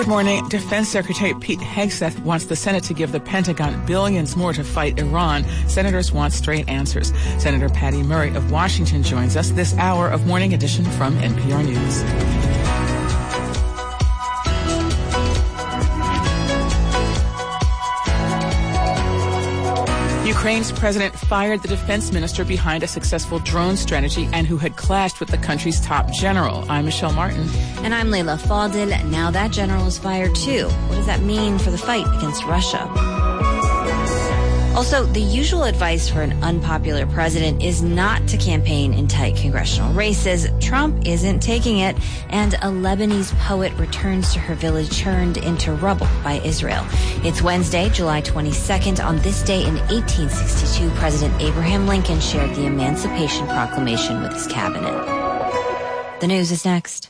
Good morning. Defense Secretary Pete Hegseth wants the Senate to give the Pentagon billions more to fight Iran. Senators want straight answers. Senator Patty Murray of Washington joins us this hour of Morning Edition from NPR News. Ukraine's president fired the defense minister behind a successful drone strategy and who had clashed with the country's top general. I'm Michelle Martin. And I'm Leila Fadel. Now that general is fired too. What does that mean for the fight against Russia? Also, the usual advice for an unpopular president is not to campaign in tight congressional races. Trump isn't taking it, and a Lebanese poet returns to her village turned into rubble by Israel. It's Wednesday, July 22nd. On this day in 1862, President Abraham Lincoln shared the Emancipation Proclamation with his cabinet. The news is next.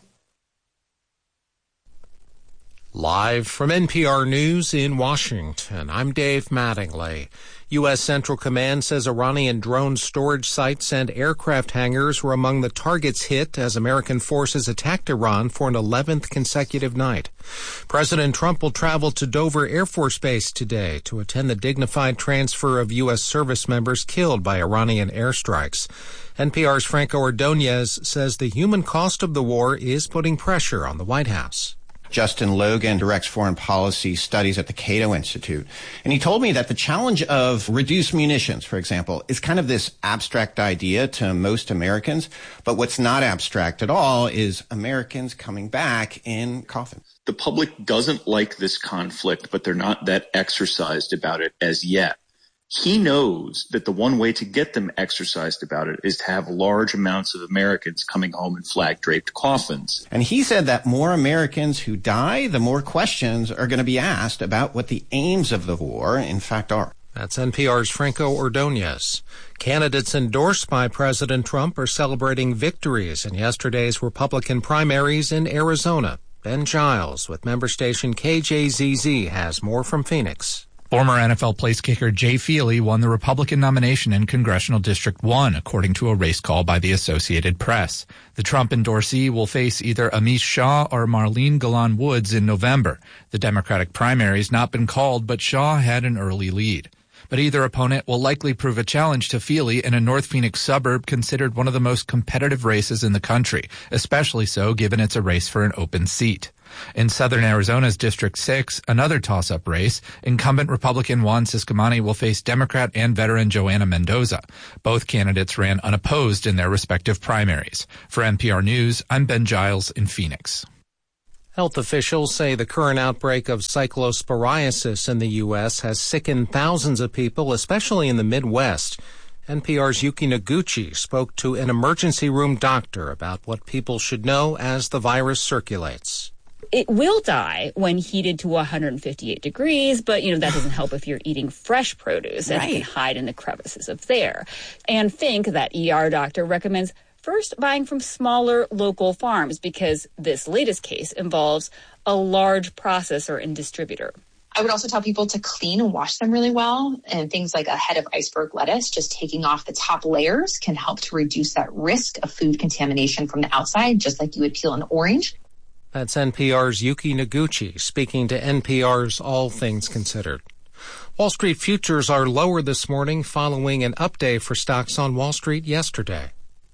Live from NPR News in Washington, I'm Dave Mattingly. U.S. Central Command says Iranian drone storage sites and aircraft hangars were among the targets hit as American forces attacked Iran for an 11th consecutive night. President Trump will travel to Dover Air Force Base today to attend the dignified transfer of U.S. service members killed by Iranian airstrikes. NPR's Franco Ordonez says the human cost of the war is putting pressure on the White House. Justin Logan directs foreign policy studies at the Cato Institute. And he told me that the challenge of reduced munitions, for example, is kind of this abstract idea to most Americans. But what's not abstract at all is Americans coming back in coffins. The public doesn't like this conflict, but they're not that exercised about it as yet. He knows that the one way to get them exercised about it is to have large amounts of Americans coming home in flag-draped coffins. And he said that more Americans who die, the more questions are going to be asked about what the aims of the war, in fact, are. That's NPR's Franco Ordonez. Candidates endorsed by President Trump are celebrating victories in yesterday's Republican primaries in Arizona. Ben Giles with member station KJZZ has more from Phoenix. Former NFL place kicker Jay Feely won the Republican nomination in Congressional District 1, according to a race call by the Associated Press. The Trump endorsee will face either Amish Shah or Marlene Galan Woods in November. The Democratic primary has not been called, but Shah had an early lead. But either opponent will likely prove a challenge to Feely in a North Phoenix suburb considered one of the most competitive races in the country, especially so given it's a race for an open seat. In southern Arizona's District 6, another toss-up race, incumbent Republican Juan Ciscomani will face Democrat and veteran Joanna Mendoza. Both candidates ran unopposed in their respective primaries. For NPR News, I'm Ben Giles in Phoenix. Health officials say the current outbreak of cyclosporiasis in the U.S. has sickened thousands of people, especially in the Midwest. NPR's Yuki Noguchi spoke to an emergency room doctor about what people should know as the virus circulates. It will die when heated to 158 degrees, but, that doesn't help if you're eating fresh produce and it can hide in the crevices of there. Anne Fink, that ER doctor, recommends first buying from smaller local farms because this latest case involves a large processor and distributor. I would also tell people to clean and wash them really well. And things like a head of iceberg lettuce, just taking off the top layers can help to reduce that risk of food contamination from the outside, just like you would peel an orange. That's NPR's Yuki Noguchi speaking to NPR's All Things Considered. Wall Street futures are lower this morning following an up day for stocks on Wall Street yesterday.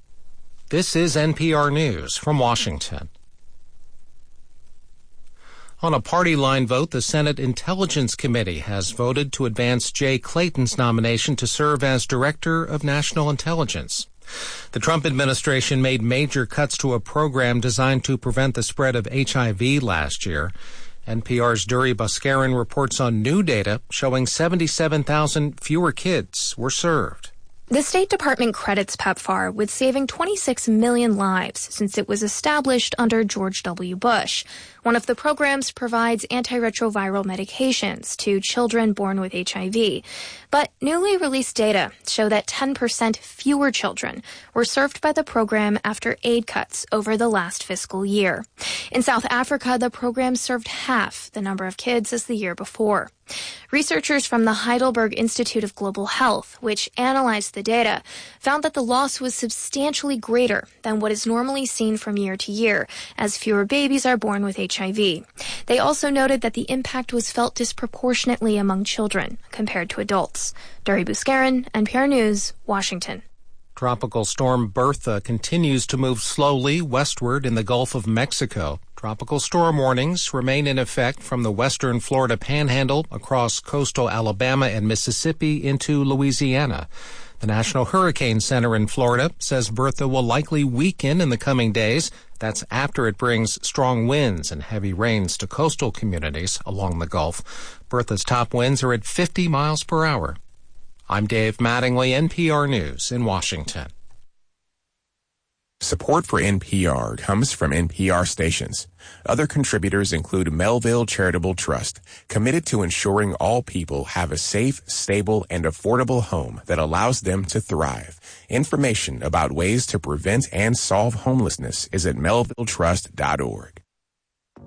This is NPR News from Washington. On a party line vote, the Senate Intelligence Committee has voted to advance Jay Clayton's nomination to serve as Director of National Intelligence. The Trump administration made major cuts to a program designed to prevent the spread of HIV last year. NPR's Duri Bhaskaran reports on new data showing 77,000 fewer kids were served. The State Department credits PEPFAR with saving 26 million lives since it was established under George W. Bush. One of the programs provides antiretroviral medications to children born with HIV. But newly released data show that 10% fewer children were served by the program after aid cuts over the last fiscal year. In South Africa, the program served half the number of kids as the year before. Researchers from the Heidelberg Institute of Global Health, which analyzed the data, found that the loss was substantially greater than what is normally seen from year to year, as fewer babies are born with HIV HIV. They also noted that the impact was felt disproportionately among children compared to adults. Duri Buscarin, NPR News, Washington. Tropical storm Bertha continues to move slowly westward in the Gulf of Mexico. Tropical storm warnings remain in effect from the western Florida panhandle across coastal Alabama and Mississippi into Louisiana. The National Hurricane Center in Florida says Bertha will likely weaken in the coming days. That's after it brings strong winds and heavy rains to coastal communities along the Gulf. Bertha's top winds are at 50 miles per hour. I'm Dave Mattingly, NPR News in Washington. Support for NPR comes from NPR stations. Other contributors include Melville Charitable Trust, committed to ensuring all people have a safe, stable, and affordable home that allows them to thrive. Information about ways to prevent and solve homelessness is at melvilletrust.org.